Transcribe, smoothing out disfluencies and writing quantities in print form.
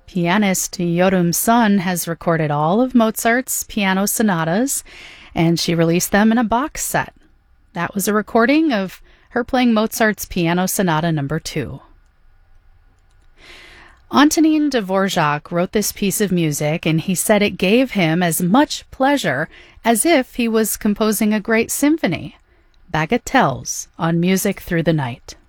Pianist Yorum Sun has recorded all of Mozart's piano sonatas, and she released them in a box set. That was a recording of her playing Mozart's Piano Sonata No. 2. Antonin Dvorak wrote this piece of music, and he said it gave him as much pleasure as if he was composing a great symphony. Bagatelles on Music Through the Night.